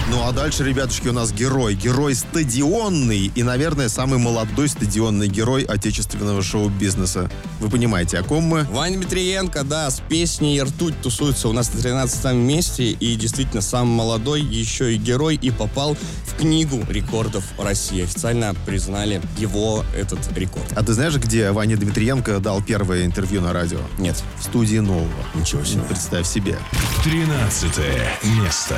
Ну а дальше, ребятушки, у нас герой. Герой стадионный и, наверное, самый молодой стадионный герой отечественного шоу-бизнеса. Вы понимаете, о ком мы? Ваня Дмитриенко, да, с песней «Ртуть» тусуется у нас на 13 месте. И действительно, самый молодой, еще и герой. И попал в книгу рекордов России. Официально признали его этот рекорд. А ты знаешь, где Ваня Дмитриенко дал первое интервью на радио? Нет. В студии Нового. Ничего себе. Представь себе. 13 место.